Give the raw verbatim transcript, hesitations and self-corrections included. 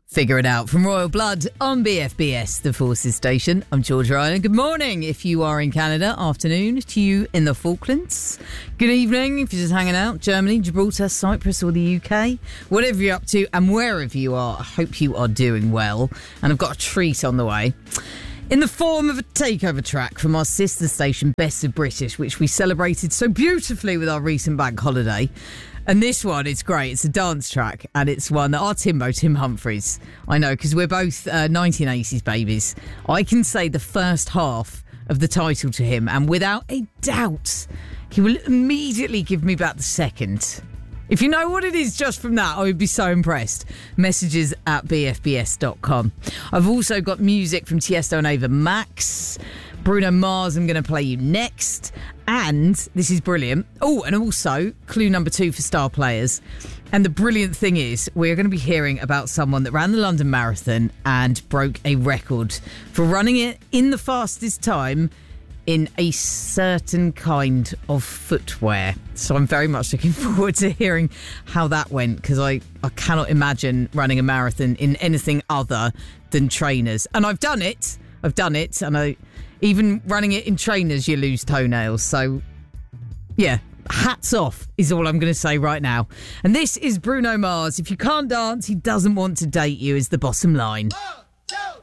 Figure It Out from Royal Blood on B F B S, the Forces Station. I'm Georgia Island. Good morning if you are in Canada. Afternoon to you in the Falklands. Good evening if you're just hanging out. Germany, Gibraltar, Cyprus or the U K. Whatever you're up to and wherever you are, I hope you are doing well. And I've got a treat on the way. In the form of a takeover track from our sister station, Best of British, which we celebrated so beautifully with our recent bank holiday. And this one, it's great. It's a dance track, and it's one that our Timbo, Tim Humphries, I know, because we're both uh, nineteen eighties babies. I can say the first half of the title to him, and without a doubt, he will immediately give me back the second. If you know what it is just from that, I would be so impressed. Messages at b f b s dot com. I've also got music from Tiesto and Ava Max. Bruno Mars, I'm going to play you next. And this is brilliant. Oh, and also clue number two for star players. And the brilliant thing is we're going to be hearing about someone that ran the London Marathon and broke a record for running it in the fastest time in a certain kind of footwear. So I'm very much looking forward to hearing how that went, because I, I cannot imagine running a marathon in anything other than trainers. And I've done it. I've done it. And I... Even running it in trainers, you lose toenails. So, yeah, hats off is all I'm going to say right now. And this is Bruno Mars. If you can't dance, he doesn't want to date you is the bottom line.